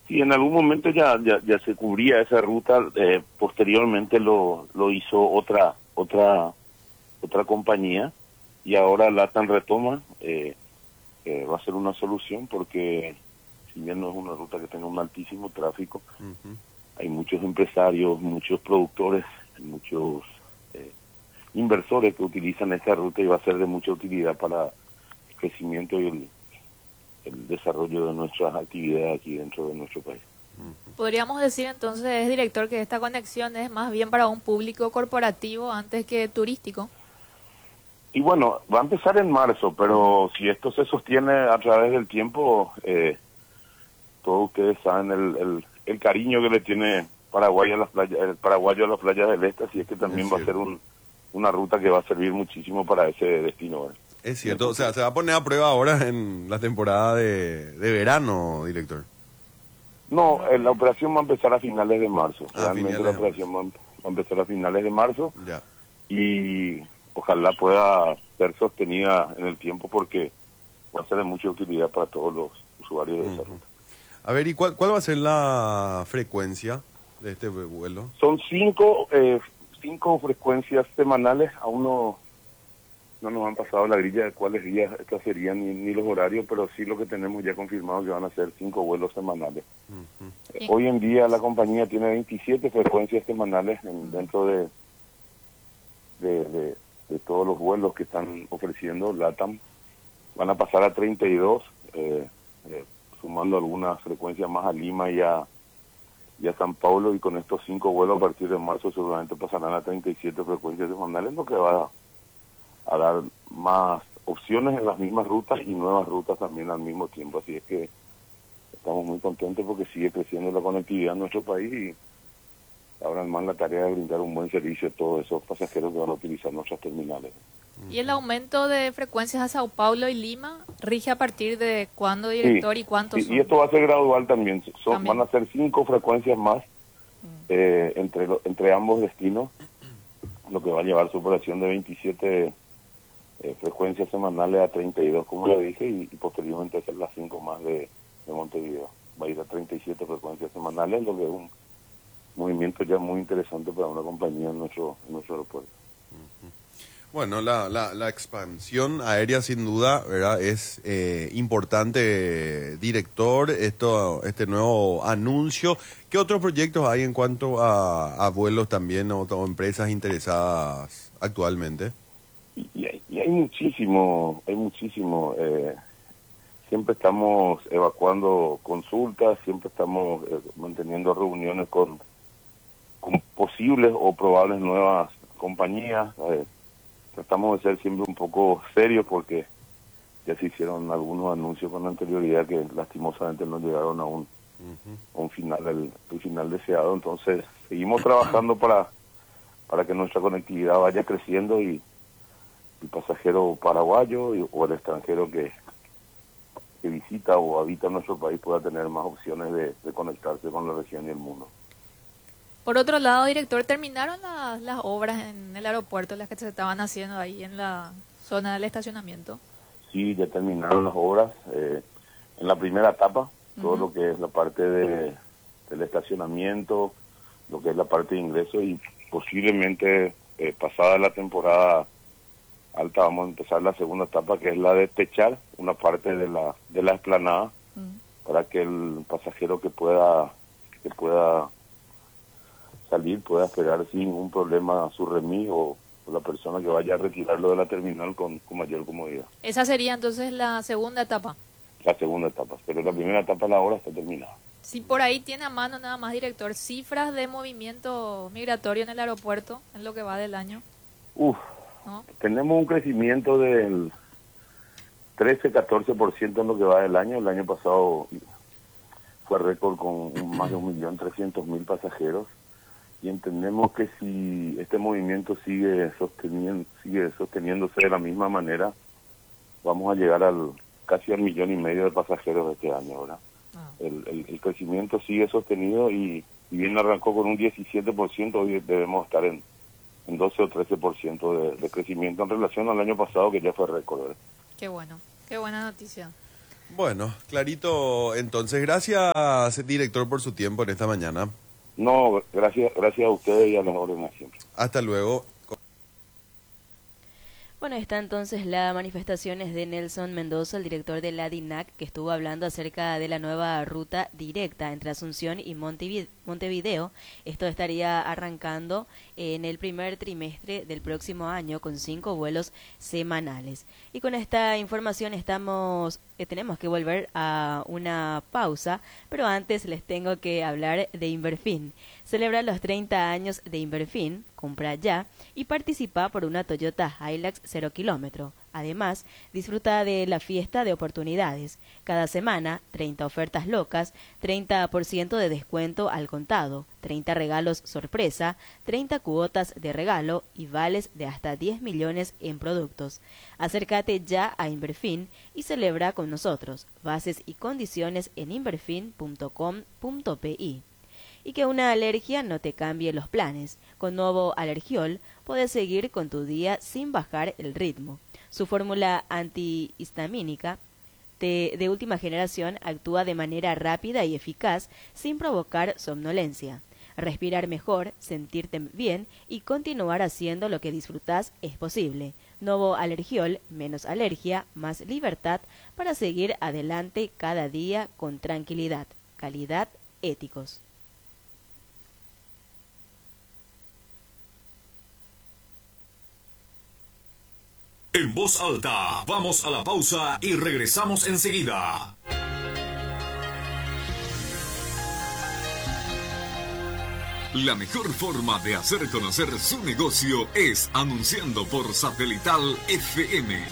Sí, en algún momento ya se cubría esa ruta, posteriormente lo hizo otra compañía y ahora LATAM retoma, va a ser una solución porque si bien no es una ruta que tenga un altísimo tráfico, Ujú. hay muchos empresarios, muchos productores, muchos inversores que utilizan esa ruta y va a ser de mucha utilidad para el crecimiento y el desarrollo de nuestras actividades aquí dentro de nuestro país. Podríamos decir entonces, director, que esta conexión es más bien para un público corporativo antes que turístico. Y bueno, va a empezar en marzo, pero si esto se sostiene a través del tiempo, todos ustedes saben el cariño que le tiene Paraguay a las playas, el paraguayo a las playas del este, así es que también Es va a ser cierto. una ruta que va a servir muchísimo para ese destino. Es cierto, o sea, se va a poner a prueba ahora en la temporada de verano, director. No, la operación va a empezar a finales de marzo. A Realmente la finales de marzo. operación va a empezar a finales de marzo Ya. y ojalá pueda ser sostenida en el tiempo porque va a ser de mucha utilidad para todos los usuarios de esa Ujú. ruta. A ver, ¿y cuál va a ser la frecuencia de este vuelo? Son cinco frecuencias semanales. Aún no nos han pasado la grilla de cuáles días estas serían ni los horarios, pero sí lo que tenemos ya confirmado que van a ser 5 vuelos semanales. Ujú. Bien. Hoy en día la compañía tiene 27 frecuencias semanales dentro de todos los vuelos que están ofreciendo LATAM. Van a pasar a 32, sumando algunas frecuencias más a Lima y a San Paulo, y con estos 5 vuelos a partir de marzo seguramente pasarán a 37 frecuencias semanales, lo que va a dar más opciones en las mismas rutas y nuevas rutas también al mismo tiempo. Así es que estamos muy contentos porque sigue creciendo la conectividad en nuestro país y ahora más la tarea de brindar un buen servicio a todos esos pasajeros que van a utilizar nuestras terminales. ¿Y el aumento de frecuencias a Sao Paulo y Lima rige a partir de cuándo, Sí, director, y cuántos sí, y son? esto va a ser gradual también. También. Van a ser 5 frecuencias más entre ambos destinos, lo que va a llevar su operación de 27 frecuencias semanales a 32, como le dije, y posteriormente hacer las 5 más de Montevideo. Va a ir a 37 frecuencias semanales, lo que es un movimiento ya muy interesante para una compañía en nuestro aeropuerto. Bueno, la expansión aérea sin duda, ¿verdad? Es importante, director, este nuevo anuncio. ¿Qué otros proyectos hay en cuanto a vuelos también o empresas interesadas actualmente? Y hay muchísimo, siempre estamos evacuando consultas, siempre estamos manteniendo reuniones con posibles o probables nuevas compañías. Tratamos de ser siempre un poco serios porque ya se hicieron algunos anuncios con anterioridad que lastimosamente no llegaron a un final, el final deseado. Entonces seguimos trabajando para que nuestra conectividad vaya creciendo y el pasajero paraguayo o el extranjero que visita o habita nuestro país pueda tener más opciones de conectarse con la región y el mundo. Por otro lado, director, ¿terminaron las obras en el aeropuerto, las que se estaban haciendo ahí en la zona del estacionamiento? Sí, ya terminaron las obras. En la primera etapa, todo lo que es la parte del estacionamiento, lo que es la parte de ingreso y posiblemente pasada la temporada alta vamos a empezar la segunda etapa, que es la de techar una parte de la explanada para que el pasajero que pueda salir pueda esperar sin ningún problema a su remis o la persona que vaya a retirarlo de la terminal con mayor comodidad. Esa sería entonces la segunda etapa. La segunda etapa, pero la primera etapa la obra está terminada. Si por ahí tiene a mano nada más, director, cifras de movimiento migratorio en el aeropuerto en lo que va del año, ¿no? Tenemos un crecimiento del 13-14% en lo que va del año. El año pasado fue récord con más de 1.300.000 pasajeros y entendemos que si este movimiento sigue sosteniéndose de la misma manera, vamos a llegar casi al 1,5 millones de pasajeros este año, ¿verdad? El crecimiento sigue sostenido y bien arrancó con un 17%, hoy debemos estar en 12 o 13% de crecimiento en relación al año pasado, que ya fue récord, ¿verdad? Qué bueno, qué buena noticia. Bueno, clarito. Entonces, gracias, director, por su tiempo en esta mañana. No, gracias a ustedes y a las órdenes siempre. Hasta luego. Bueno, está entonces las manifestaciones de Nelson Mendoza, el director de la DINAC, que estuvo hablando acerca de la nueva ruta directa entre Asunción y Montevideo. Esto estaría arrancando en el primer trimestre del próximo año con 5 vuelos semanales. Y con esta información tenemos que volver a una pausa, pero antes les tengo que hablar de Inverfin. Celebra los 30 años de Inverfin, compra ya y participa por una Toyota Hilux 0 kilómetro. Además, disfruta de la fiesta de oportunidades. Cada semana, 30 ofertas locas, 30% de descuento al contado, 30 regalos sorpresa, 30 cuotas de regalo y vales de hasta 10 millones en productos. Acércate ya a Inverfin y celebra con nosotros. Bases y condiciones en inverfin.com.pi. Y que una alergia no te cambie los planes. Con Novo Alergiol puedes seguir con tu día sin bajar el ritmo. Su fórmula antihistamínica de última generación actúa de manera rápida y eficaz sin provocar somnolencia. Respirar mejor, sentirte bien y continuar haciendo lo que disfrutás es posible. Novo Alergiol, menos alergia, más libertad para seguir adelante cada día con tranquilidad, calidad, éticos. En voz alta, vamos a la pausa y regresamos enseguida. La mejor forma de hacer conocer su negocio es anunciando por Satelital FM.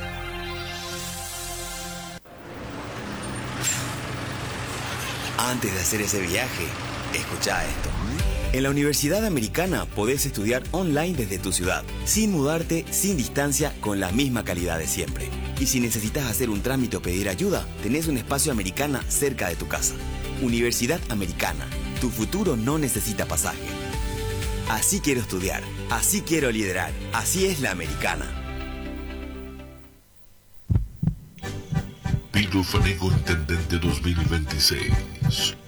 Antes de hacer ese viaje, escucha esto. En la Universidad Americana podés estudiar online desde tu ciudad, sin mudarte, sin distancia, con la misma calidad de siempre. Y si necesitas hacer un trámite o pedir ayuda, tenés un espacio Americana cerca de tu casa. Universidad Americana, tu futuro no necesita pasaje. Así quiero estudiar, así quiero liderar, así es la Americana. Pilo Fanego Intendente 2026.